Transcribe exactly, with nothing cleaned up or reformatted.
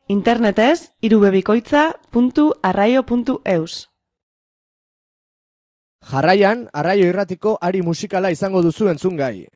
Internetez irubebikoitza puntu arraio puntu eus. Jarraian, Arraio Irratiko ari musikala izango duzu entzungai.